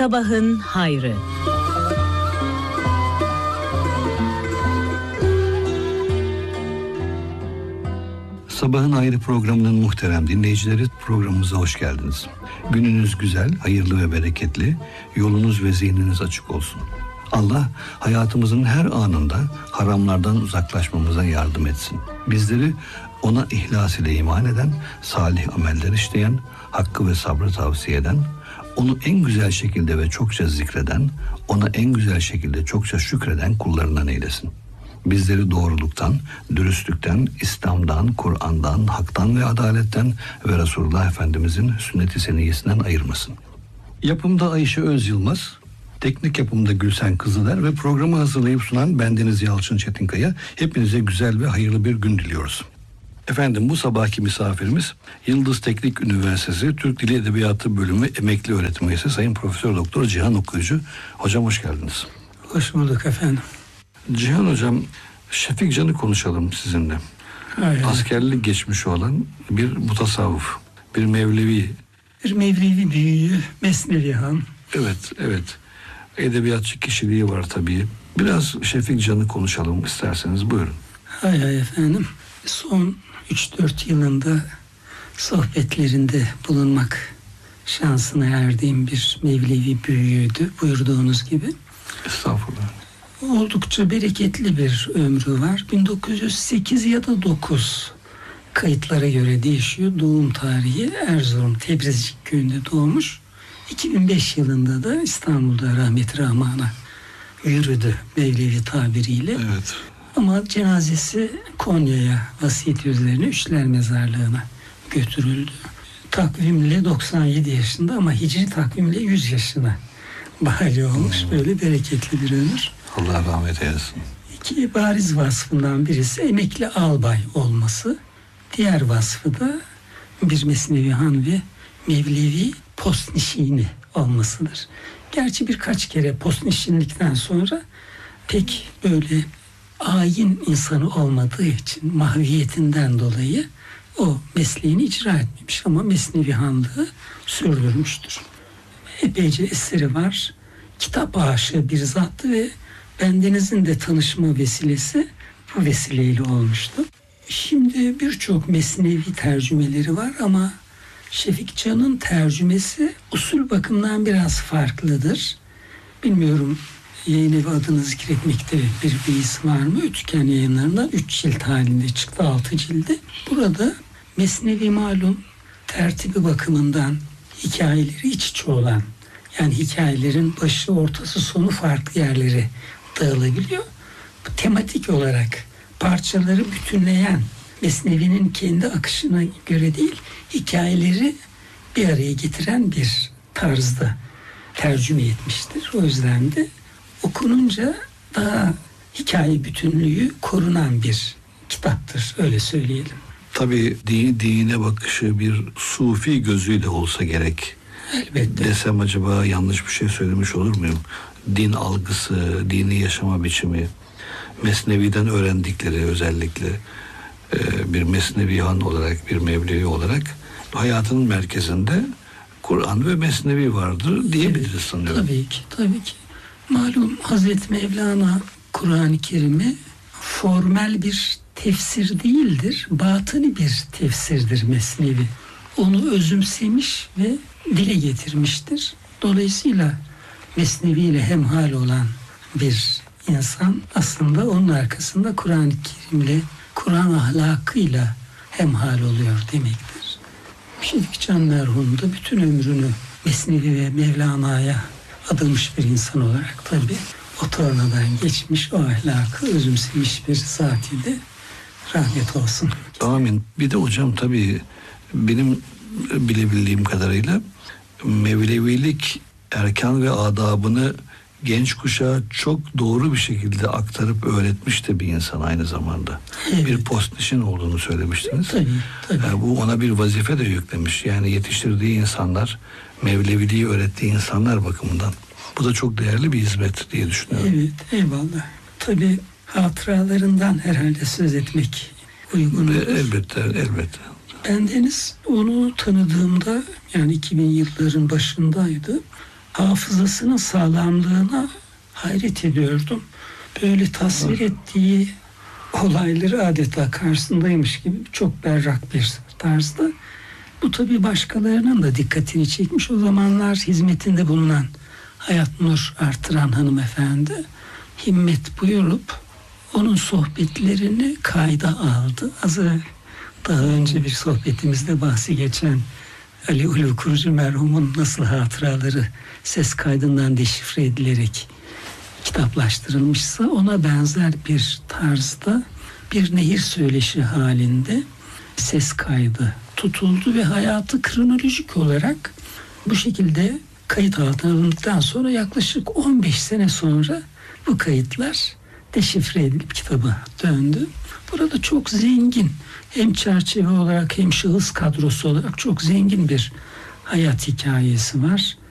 Sabahın hayrı. Sabahın Hayrı programının muhterem dinleyicileri, programımıza hoş geldiniz. Gününüz güzel, hayırlı ve bereketli, yolunuz ve zihniniz açık olsun. Allah hayatımızın her anında haramlardan uzaklaşmamıza yardım etsin. Bizleri ona ihlas ile iman eden, salih ameller işleyen, hakkı ve sabrı tavsiye eden, onu en güzel şekilde ve çokça zikreden, ona en güzel şekilde çokça şükreden kullarından eylesin. Bizleri doğruluktan, dürüstlükten, İslam'dan, Kur'an'dan, haktan ve adaletten ve Resulullah Efendimizin sünnet-i seniyyesinden ayırmasın. Yapımda Ayşe Özyılmaz, teknik yapımda Gülsen Kızıler ve programı hazırlayıp sunan bendeniz Yalçın Çetinkaya. Hepinize güzel ve hayırlı bir gün diliyoruz. Efendim, bu sabahki misafirimiz Yıldız Teknik Üniversitesi Türk Dili Edebiyatı Bölümü Emekli Öğretim Üyesi Sayın Profesör Doktor Cihan Okuyucu. Hocam hoş geldiniz. Hoş bulduk efendim. Cihan hocam, Şefik Can'ı konuşalım sizinle. Hayır. Askerlik geçmişi olan bir mutasavvıf, bir Mevlevi. Bir Mevlevi büyüğü, Mesnevi Han. Evet. Edebiyatçı kişiliği var tabii. Biraz Şefik Can'ı konuşalım isterseniz, buyurun. Hay efendim. Son 3-4 yılında sohbetlerinde bulunmak şansına erdiğim bir Mevlevi büyüğüydü, buyurduğunuz gibi. Estağfurullah. Oldukça bereketli bir ömrü var. 1908 ya da 9 kayıtlara göre değişiyor. Doğum tarihi Erzurum Tebrizcik köyünde doğmuş. 2005 yılında da İstanbul'da rahmet-i rahmana yürüdü Mevlevi tabiriyle. Evet. Ama cenazesi Konya'ya, vasiyet üzerine Üçler Mezarlığı'na götürüldü. Takvimle 97 yaşında ama hicri takvimle 100 yaşına bali olmuş. Böyle bereketli bir ömür. Allah rahmet eylesin. İki bariz vasfından birisi emekli albay olması. Diğer vasfı da bir Mesnevi Han ve Mevlevi postnişini olmasıdır. Gerçi birkaç kere postnişinlikten sonra pek böyle ayin insanı olmadığı için mahviyetinden dolayı o mesleğini icra etmemiş ama Mesnevi Hanlığı sürdürmüştür. Epeyce eseri var. Kitap aşığı bir zattı ve bendenizin de tanışma vesilesi bu vesileyle olmuştu. Şimdi birçok mesnevi tercümeleri var ama Şefik Can'ın tercümesi usul bakımından biraz farklıdır. Bilmiyorum, yayın evi adını zikretmekte bir beis var mı? Ütüken Yayınlarından 3 cilt halinde çıktı, 6 cildi. Burada mesnevi malum tertibi bakımından hikayeleri iç içe olan, yani hikayelerin başı, ortası, sonu farklı yerlere dağılabiliyor. Bu tematik olarak parçaları bütünleyen, Mesnevi'nin kendi akışına göre değil, hikayeleri bir araya getiren bir tarzda tercüme etmiştir. O yüzden de okununca daha hikaye bütünlüğü korunan bir kitaptır, öyle söyleyelim. Tabii dine bakışı bir sufi gözüyle olsa gerek. Elbette. Desem acaba yanlış bir şey söylemiş olur muyum? Din algısı, dini yaşama biçimi, Mesnevi'den öğrendikleri özellikle bir Mesnevi Han olarak, bir Mevlevi olarak hayatının merkezinde Kur'an ve Mesnevi vardır diyebiliriz sanıyorum. Tabii ki. Malum Hazreti Mevlana Kur'an-ı Kerim'i formel bir tefsir değildir, batıni bir tefsirdir Mesnevi. Onu özümsemiş ve dile getirmiştir. Dolayısıyla Mesnevi ile hemhal olan bir insan aslında onun arkasında Kur'an-ı Kerim'le, Kur'an ahlakıyla hemhal oluyor demektir. Şefik Can merhum da bütün ömrünü Mesnevi ve Mevlana'ya adamış bir insan olarak tabii o tornadan geçmiş, o ahlakı özümsemiş bir zat idi. Rahmet olsun. Amin. Bir de hocam tabii benim bilebildiğim kadarıyla Mevlevilik erkan ve adabını genç kuşağa çok doğru bir şekilde aktarıp öğretmiş de bir insan aynı zamanda. Evet. Bir postnişin olduğunu söylemiştiniz. Tabii. Yani bu ona bir vazife de yüklemiş. Yani yetiştirdiği insanlar, Mevleviliği öğrettiği insanlar bakımından. Bu da çok değerli bir hizmet diye düşünüyorum. Evet, eyvallah. Tabii hatıralarından herhalde söz etmek uygundur. Elbette. Bendeniz onu tanıdığımda, yani 2000 yılların başındaydı. hafızasının sağlamlığına hayret ediyordum. Böyle tasvir ettiği olayları adeta karşısındaymış gibi çok berrak bir tarzda. Bu tabii başkalarının da dikkatini çekmiş. O zamanlar hizmetinde bulunan Hayat Nur Artıran hanımefendi himmet buyurup onun sohbetlerini kayda aldı. Daha önce bir sohbetimizde bahsi geçen Ali Ulu Kurucu merhumun nasıl hatıraları ses kaydından deşifre edilerek kitaplaştırılmışsa ona benzer bir tarzda bir nehir söyleşi halinde ses kaydı tutuldu ve hayatı kronolojik olarak bu şekilde kayıt altına alındıktan sonra yaklaşık 15 sene sonra bu kayıtlar deşifre edilip kitaba döndü. Burada çok zengin, hem çerçeve olarak hem şahıs kadrosu olarak çok zengin bir hayat hikayesi var.